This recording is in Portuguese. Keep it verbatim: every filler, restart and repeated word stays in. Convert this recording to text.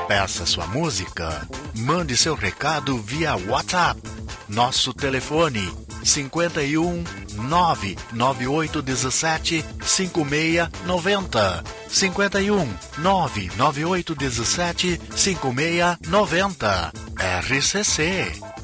Peça sua música, mande seu recado via WhatsApp. Nosso telefone cinco um nove nove oito um sete cinco seis nove zero cinco um nove nove oito um sete cinco seis nove zero R C C